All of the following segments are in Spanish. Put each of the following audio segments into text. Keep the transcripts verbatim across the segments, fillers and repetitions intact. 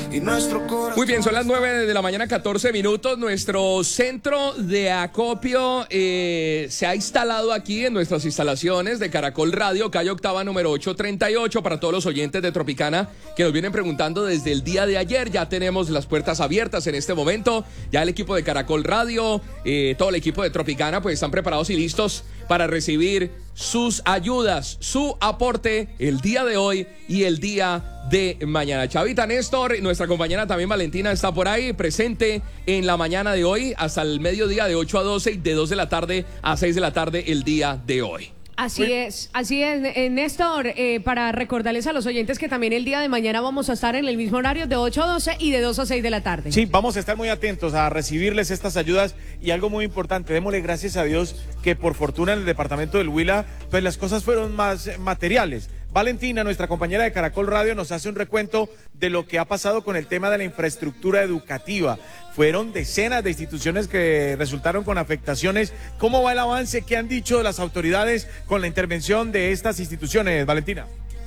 y nuestro corazón. Muy bien, son las nueve de la mañana, catorce minutos. Nuestro centro de acopio eh, se ha instalado aquí en nuestras instalaciones de Caracol Radio, calle Octava número ochocientos treinta y ocho. Para todos los oyentes de Tropicana que nos vienen preguntando desde el día de ayer, ya tenemos las puertas abiertas en este momento. Ya el equipo de Caracol Radio, eh, todo el equipo de Tropicana, pues están preparados y listos para recibir sus ayudas, su aporte el día de hoy y el día de mañana. Chavita, Néstor, nuestra compañera también Valentina está por ahí, presente en la mañana de hoy hasta el mediodía de ocho a doce y de dos de la tarde a seis de la tarde el día de hoy. Así ¿Sí? es, así es, eh, Néstor, eh, para recordarles a los oyentes que también el día de mañana vamos a estar en el mismo horario de ocho a doce y de dos a seis de la tarde. Sí, vamos a estar muy atentos a recibirles estas ayudas y algo muy importante, démosle gracias a Dios que por fortuna en el departamento del Huila, pues las cosas fueron más materiales. Valentina, nuestra compañera de Caracol Radio, nos hace un recuento de lo que ha pasado con el tema de la infraestructura educativa. Fueron decenas de instituciones que resultaron con afectaciones. ¿Cómo va el avance? ¿Qué han dicho las autoridades con la intervención de estas instituciones, Valentina?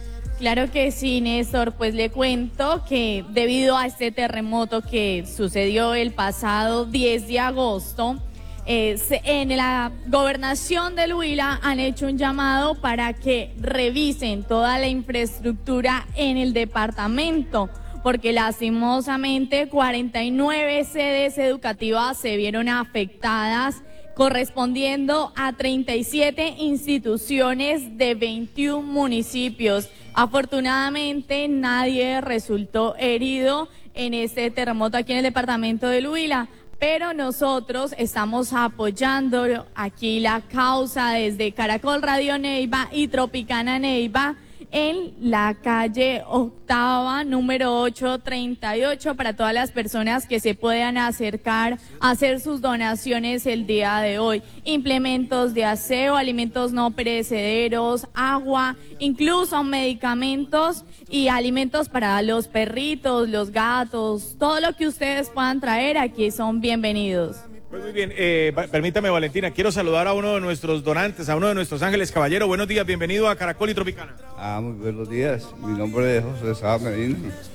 Claro que sí, Néstor, pues le cuento que debido a este terremoto que sucedió el pasado diez de agosto, Eh, en la gobernación del Huila han hecho un llamado para que revisen toda la infraestructura en el departamento, porque lastimosamente cuarenta y nueve sedes educativas se vieron afectadas, correspondiendo a treinta y siete instituciones de veintiún municipios. Afortunadamente nadie resultó herido en este terremoto aquí en el departamento del Huila. Pero nosotros estamos apoyando aquí la causa desde Caracol Radio Neiva y Tropicana Neiva en la calle Octava, número ochocientos treinta y ocho, para todas las personas que se puedan acercar a hacer sus donaciones el día de hoy. Implementos de aseo, alimentos no perecederos, agua, incluso medicamentos y alimentos para los perritos, los gatos, todo lo que ustedes puedan traer aquí son bienvenidos. Pues muy bien, eh, permítame, Valentina, quiero saludar a uno de nuestros donantes, a uno de nuestros ángeles caballero. Buenos días, bienvenido a Caracol y Tropicana. Ah, muy buenos días, mi nombre es José Sá Medina.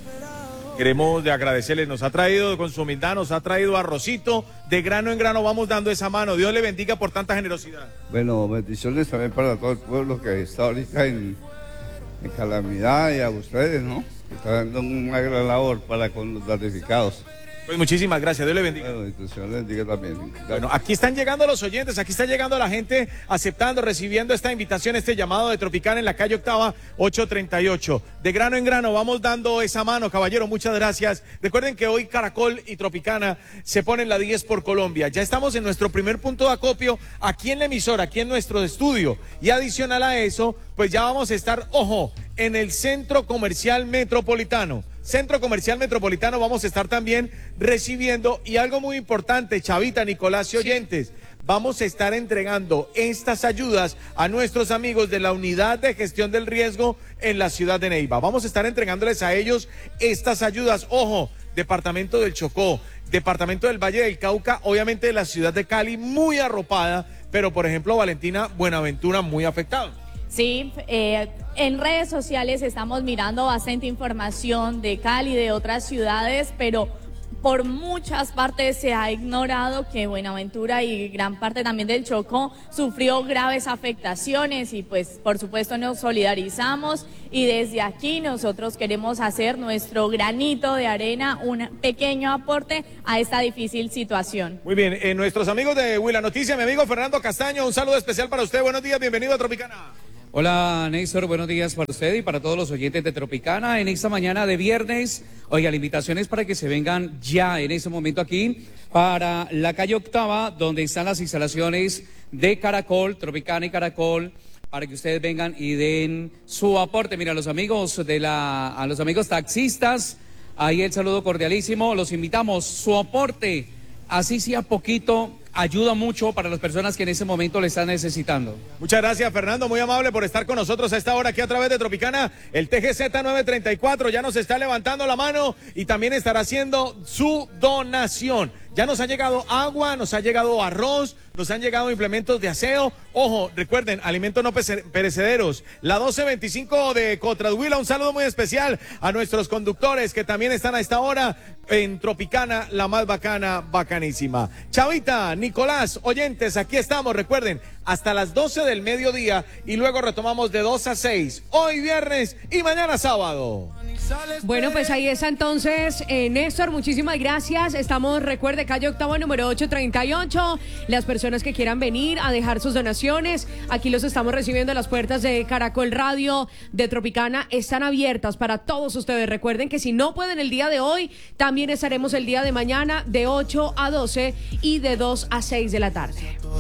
Queremos de agradecerle, nos ha traído con su humildad, nos ha traído arrocito, de grano en grano vamos dando esa mano. Dios le bendiga por tanta generosidad. Bueno, bendiciones también para todo el pueblo que está ahorita en, en calamidad y a ustedes, ¿no? Están dando una gran labor para con los damnificados. Pues muchísimas gracias, Dios le bendiga. Bueno, Dios le bendiga también. Bueno, aquí están llegando los oyentes, aquí está llegando la gente aceptando, recibiendo esta invitación, este llamado de Tropicana en la calle Octava, ochocientos treinta y ocho. De grano en grano vamos dando esa mano, caballero, muchas gracias. Recuerden que hoy Caracol y Tropicana se ponen la diez por Colombia. Ya estamos en nuestro primer punto de acopio aquí en la emisora, aquí en nuestro estudio. Y adicional a eso, pues ya vamos a estar, ojo, en el Centro Comercial Metropolitano. Centro Comercial Metropolitano vamos a estar también recibiendo, y algo muy importante, Chavita, Nicolás y oyentes, vamos a estar entregando estas ayudas a nuestros amigos de la Unidad de Gestión del Riesgo en la ciudad de Neiva. Vamos a estar entregándoles a ellos estas ayudas. Ojo, departamento del Chocó, departamento del Valle del Cauca, obviamente de la ciudad de Cali, muy arropada, pero por ejemplo, Valentina, Buenaventura, muy afectado. Sí, eh, en redes sociales estamos mirando bastante información de Cali, de otras ciudades, pero por muchas partes se ha ignorado que Buenaventura y gran parte también del Chocó sufrió graves afectaciones y pues por supuesto nos solidarizamos y desde aquí nosotros queremos hacer nuestro granito de arena, un pequeño aporte a esta difícil situación. Muy bien, eh, nuestros amigos de Huila Noticia, mi amigo Fernando Castaño, un saludo especial para usted, buenos días, bienvenido a Tropicana. Hola Néstor, buenos días para usted y para todos los oyentes de Tropicana en esta mañana de viernes. Oiga, la invitación es para que se vengan ya en este momento aquí para la calle Octava, donde están las instalaciones de Caracol, Tropicana y Caracol, para que ustedes vengan y den su aporte. Mira, a los amigos de la, a los amigos taxistas, ahí el saludo cordialísimo, los invitamos, su aporte, así sea poquito, ayuda mucho para las personas que en ese momento le están necesitando. Muchas gracias, Fernando, muy amable por estar con nosotros a esta hora aquí a través de Tropicana. El T G Z nueve treinta y cuatro ya nos está levantando la mano y también estará haciendo su donación. Ya nos ha llegado agua, nos ha llegado arroz, nos han llegado implementos de aseo. Ojo, recuerden, alimentos no perecederos. La doce veinticinco de Cotradhuila, un saludo muy especial a nuestros conductores que también están a esta hora en Tropicana, la más bacana, bacanísima. Chavita, Nicolás, oyentes, aquí estamos, recuerden, hasta las doce del mediodía y luego retomamos de dos a seis, hoy viernes y mañana sábado. Bueno, pues ahí está entonces, eh, Néstor, muchísimas gracias. Estamos, recuerde, calle Octava número ocho treinta y ocho. Las personas que quieran venir a dejar sus donaciones, aquí los estamos recibiendo. Las puertas de Caracol Radio, de Tropicana, están abiertas para todos ustedes. Recuerden que si no pueden el día de hoy, también estaremos el día de mañana de ocho a doce y de dos a seis de la tarde.